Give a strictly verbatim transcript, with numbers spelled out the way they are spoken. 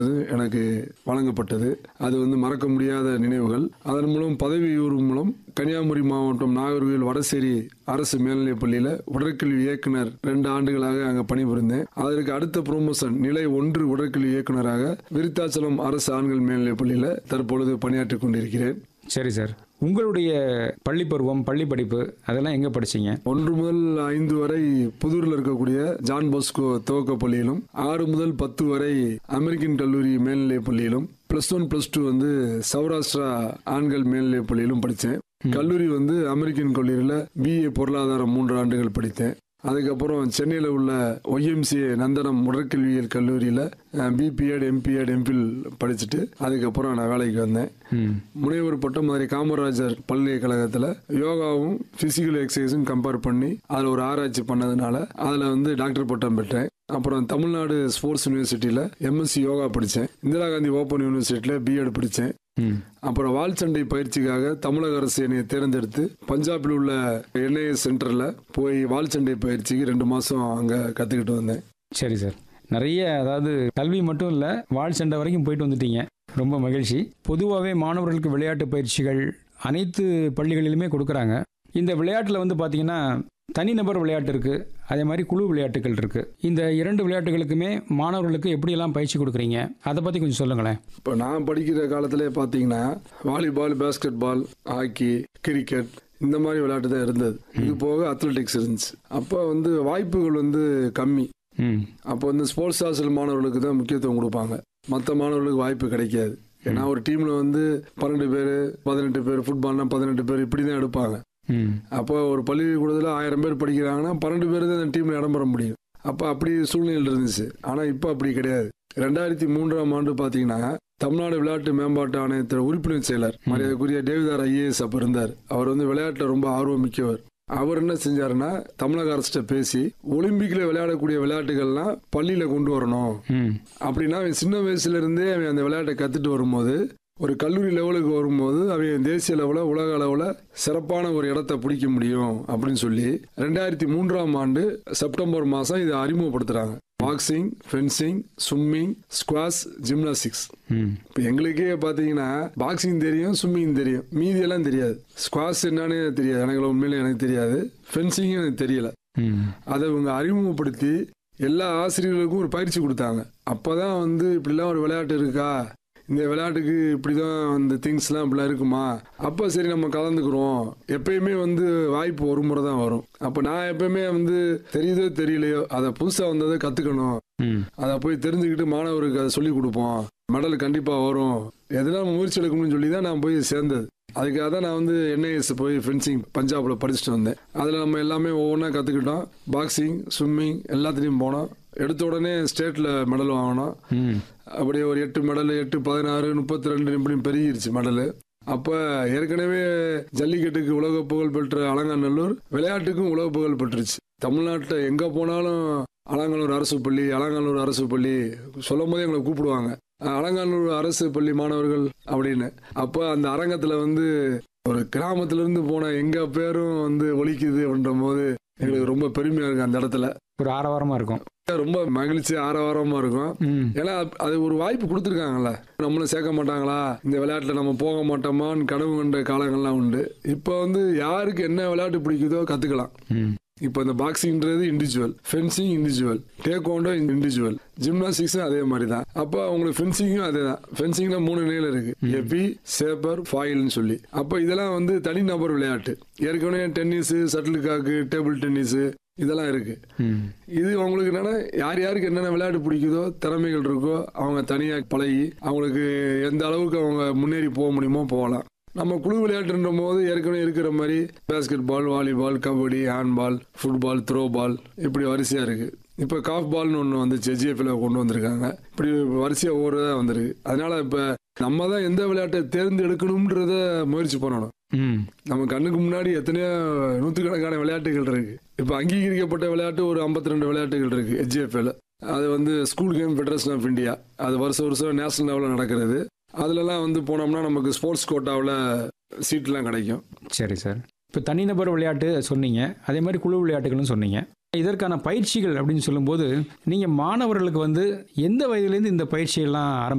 எனக்கு வழங்கப்பட்டது. அது வந்து மறக்க முடியாத நினைவுகள். அதன் மூலம் பதவி உயர்வு மூலம் கன்னியாகுமரி மாவட்டம் நாகர்கோவில் வடசேரி அரசு மேல்நிலைப் பள்ளியில உடற்கல்வி இயக்குனர் ரெண்டு ஆண்டுகளாக அங்க பணிபுரிந்தேன். அதற்கு அடுத்த ப்ரொமோஷன் நிலை ஒன்று உடற்கல்வி இயக்குனராக விருத்தாச்சலம் அரசு ஆண்கள் மேல்நிலைப் பள்ளியில தற்பொழுது பணியாற்றிக் கொண்டிருக்கிறேன். சரி சார். உங்களுடைய பள்ளி பருவம், பள்ளி படிப்பு அதெல்லாம் எங்க படிச்சீங்க? ஒன்று முதல் ஐந்து வரை புதூரில் இருக்கக்கூடிய ஜான் பாஸ்கோ துவக்க பள்ளியிலும், ஆறு முதல் பத்து வரை அமெரிக்கன் கல்லூரி மேல்நிலைப் பள்ளியிலும், பிளஸ் ஒன் பிளஸ் டூ வந்து சௌராஷ்டிரா ஆண்கள் மேல்நிலைப் பள்ளியிலும் படித்தேன். கல்லூரி வந்து அமெரிக்கன் கல்லூரியில் பிஏ பொருளாதாரம் மூன்று ஆண்டுகள் படித்தேன். அதுக்கப்புறம் சென்னையில் உள்ள ஒய்எம்சிஏ நந்தனம் உடற்கல்வியியல் கல்லூரியில் பிபிஎட் எம்பிஎட் எம்பில் படிச்சுட்டு அதுக்கப்புறம் நான் வேலைக்கு வந்தேன். முனைவர் பட்டம் மாதிரி காமராஜர் பல்கலைக்கழகத்தில் யோகாவும் பிசிக்கல் எக்ஸசைஸும் கம்பேர் பண்ணி அதில் ஒரு ஆராய்ச்சி பண்ணதுனால அதில் வந்து டாக்டர் பட்டம் பெற்றேன். அப்புறம் தமிழ்நாடு ஸ்போர்ட்ஸ் யூனிவர்சிட்டியில் எம்எஸ்சி யோகா படித்தேன். இந்திரா காந்தி ஓப்பன் யூனிவர்சிட்டியில் பிஎட் படித்தேன். அப்புறம் வால்சண்டை பயிற்சிக்காக தமிழக அரசு என்னை தேர்ந்தெடுத்து பஞ்சாபில் உள்ள என்ஐஎஸ் சென்டர்ல போய் வால்சண்டை பயிற்சிக்கு ரெண்டு மாசம் அங்க கத்துக்கிட்டு வந்தேன். சரி சார். நிறைய அதாவது கல்வி மட்டும் இல்ல, வால் சண்டை வரைக்கும் போயிட்டு வந்துட்டீங்க. ரொம்ப மகிழ்ச்சி. பொதுவாகவே மாணவர்களுக்கு விளையாட்டு பயிற்சிகள் அனைத்து பள்ளிகளிலுமே கொடுக்குறாங்க. இந்த விளையாட்டில் வந்து பார்த்தீங்கன்னா தனிநபர் விளையாட்டு இருக்கு, அதே மாதிரி குழு விளையாட்டுகள் இருக்கு. இந்த இரண்டு விளையாட்டுகளுக்குமே மாணவர்களுக்கு எப்படியெல்லாம் பயிற்சி கொடுக்குறீங்க, அதை பற்றி கொஞ்சம் சொல்லுங்களேன். இப்போ நான் படிக்கிற காலத்திலே பார்த்தீங்கன்னா வாலிபால், பேஸ்கெட் பால், ஹாக்கி, கிரிக்கெட் இந்த மாதிரி விளையாட்டு தான் இருந்தது. இது போக அத்லெட்டிக்ஸ் இருந்துச்சு. அப்போ வந்து வாய்ப்புகள் வந்து கம்மி. அப்போ வந்து ஸ்போர்ட்ஸ் ஹாஸ்டல் மாணவர்களுக்கு தான் முக்கியத்துவம் கொடுப்பாங்க. மற்ற மாணவர்களுக்கு வாய்ப்பு கிடைக்காது. ஏன்னா ஒரு டீம்ல வந்து பன்னெண்டு பேர் பதினெட்டு பேர், ஃபுட்பால்னா பதினெட்டு பேர் இப்படி தான் எடுப்பாங்க. அப்போ ஒரு பள்ளிக்கூடத்தில் ஆயிரம் பேர் படிக்கிறாங்கன்னா பன்னெண்டு பேர் தான் அந்த டீம்ல இடம் பெற முடியும். அப்போ அப்படி சூழ்நிலை இருந்துச்சு. ஆனால் இப்போ அப்படி கிடையாது. ரெண்டாயிரத்தி மூன்றாம் ஆண்டு பார்த்தீங்கன்னா தமிழ்நாடு விளையாட்டு மேம்பாட்டு ஆணையத்தில் உறுப்பினர் செயலர் மரியாதைக்குரிய டேவிதார் ஐஏஎஸ் அப்போ இருந்தார். அவர் வந்து விளையாட்டில் ரொம்ப ஆர்வம் மிக்கவர். அவர் என்ன செஞ்சாருன்னா தமிழக அரசிட்ட பேசி ஒலிம்பிக்ல விளையாடக்கூடிய விளையாட்டுகள்லாம் பள்ளியில கொண்டு வரணும் அப்படின்னா, சின்ன வயசுல இருந்தே அவன் அந்த விளையாட்டை கத்துட்டு வரும்போது ஒரு கல்லூரி லெவலுக்கு வரும்போது அவன் தேசிய லெவலில் உலக அளவில் சிறப்பான ஒரு இடத்தை பிடிக்க முடியும் அப்படின்னு சொல்லி ரெண்டாயிரத்தி மூன்றாம் ஆண்டு செப்டம்பர் மாதம் இதை அறிமுகப்படுத்துறாங்க. Boxing, fencing, swimming, squash, gymnastics. இப்போ எங்களுக்கே பார்த்தீங்கன்னா பாக்ஸிங் தெரியும், ஸ்விம்மிங் தெரியும், மீதி எல்லாம் தெரியாது. ஸ்குவாஷ் என்னன்னு தெரியாது, எனக்கு உண்மையில எனக்கு தெரியாது. ஃபென்சிங் எனக்கு தெரியல. அதை இவங்க அறிமுகப்படுத்தி எல்லா ஆசிரியர்களுக்கும் ஒரு பயிற்சி கொடுத்தாங்க. அப்போதான் வந்து இப்படிலாம் ஒரு விளையாட்டு இருக்கா, இந்த விளையாட்டுக்கு இப்படிதான் அந்த திங்ஸ்லாம் இப்படிலாம் இருக்குமா, அப்போ சரி நம்ம கலந்துக்கிறோம். எப்பயுமே வந்து வாய்ப்பு ஒரு முறை தான் வரும். அப்போ நான் எப்பயுமே வந்து தெரியுதோ தெரியலையோ அதை புதுசாக வந்ததை கற்றுக்கணும், அதை போய் தெரிஞ்சுக்கிட்டு மாணவருக்கு அதை சொல்லி கொடுப்போம், மெடல் கண்டிப்பாக வரும், எதனா முயற்சி எடுக்கணும்னு சொல்லி தான் நான் போய் சேர்ந்தது. அதுக்காக தான் நான் வந்து என்ஐஎஸ் போய் ஃபென்சிங் பஞ்சாப்ல படிச்சுட்டு வந்தேன். அதில் நம்ம எல்லாமே ஒவ்வொன்றா கற்றுக்கிட்டோம். பாக்ஸிங், ஸ்விம்மிங் எல்லாத்துலேயும் போனோம். எடுத்த உடனே ஸ்டேட்ல மெடல் வாங்கினோம். அப்படியே ஒரு எட்டு மெடல், எட்டு பதினாறு முப்பத்தி ரெண்டு இப்படி பெருகிருச்சு மெடல். அப்ப ஏற்கனவே ஜல்லிக்கட்டுக்கு உலக புகழ் பெற்ற அலங்காநல்லூர் விளையாட்டுக்கும் உலக புகழ் பெற்றுச்சு. தமிழ்நாட்டில் எங்க போனாலும் அலங்காநல்லூர் அரசு பள்ளி, அலங்காநல்லூர் அரசு பள்ளி சொல்லும் போதே எங்களை கூப்பிடுவாங்க, அலங்காநல்லூர் அரசு பள்ளி மாணவர்கள் அப்படின்னு. அப்ப அந்த அரங்கத்துல வந்து ஒரு கிராமத்துல இருந்து போன எங்க பேரும் வந்து ஒலிக்குது அப்படின்ற போது எங்களுக்கு ரொம்ப பெருமையா இருக்கு. அந்த இடத்துல ஒரு ஆரவாரமா இருக்கும், ரொம்ப மகிழ்ச்சி ஆரவாரமா இருக்கும். ஏன்னா அது ஒரு வாய்ப்பு கொடுத்துருக்காங்கல்ல, நம்மளும் சேர்க்க மாட்டாங்களா, இந்த விளையாட்டுல நம்ம போக மாட்டோமான்னு கனவு கண்ட காலங்கள்லாம் உண்டு. இப்ப வந்து யாருக்கு என்ன விளையாட்டு பிடிக்குதோ கத்துக்கலாம். இப்போ இந்த பாக்ஸிங்ன்றது individual, fencing individual, taekwondo individual, ஜிம்னாஸ்டிக்ஸும் அதே மாதிரி தான். அப்போ உங்களுக்கு ஃபென்சிங்கும் அதே தான். ஃபென்சிங்ல மூணு நிலையில இருக்கு, எபி, சேப்பர், ஃபாயில்னு சொல்லி. அப்போ இதெல்லாம் வந்து தனிநபர் விளையாட்டு. ஏற்கனவே tennis, shuttle cock, table tennis இதெல்லாம் இருக்கு. இது அவங்களுக்கு என்னன்னா யார் யாருக்கு என்னென்ன விளையாட்டு பிடிக்குதோ, திறமைகள் இருக்கோ அவங்க தனியா பழகி அவங்களுக்கு எந்த அளவுக்கு அவங்க முன்னேறி போக முடியுமோ போகலாம். நம்ம குழு விளையாட்டுன்ற போது ஏற்கனவே இருக்கிற மாதிரி பேஸ்கெட் பால், volleyball, kabaddi, handball, football, throw ball இப்படி வரிசையா இருக்கு. இப்போ காஃப் பால்னு ஒன்று வந்து ஜெஜிஎஃப்ல கொண்டு வந்திருக்காங்க. இப்படி வரிசையா ஓடுறதா வந்திருக்கு. அதனால இப்போ நம்ம தான் எந்த விளையாட்டை தேர்ந்தெடுக்கணும்ன்றத முயற்சி பண்ணணும். நம்ம கண்ணுக்கு முன்னாடி எத்தனையோ நூற்றுக்கணக்கான விளையாட்டுகள் இருக்கு. இப்போ அங்கீகரிக்கப்பட்ட விளையாட்டு ஒரு ஐம்பத்தி ரெண்டு விளையாட்டுகள் இருக்கு எச்ஜிஎஃப்ல. அது வந்து school game federation of India, அது வருஷம் வருஷம் நேஷனல் லெவலில் நடக்கிறது. அதுலலாம் வந்து போனோம்னா நமக்கு ஸ்போர்ட்ஸ் கோட்டாவில் சீட்லாம் கிடைக்கும். சரி சார். இப்போ தனிநபர் விளையாட்டு சொன்னீங்க, அதே மாதிரி குழு விளையாட்டுகளும் சொன்னீங்க. இதற்கான பயிற்சிகள் அப்படின்னு சொல்லும்போது நீங்கள் மாணவர்களுக்கு வந்து எந்த வயதிலேருந்து இந்த பயிற்சியெல்லாம் ஆரம்பி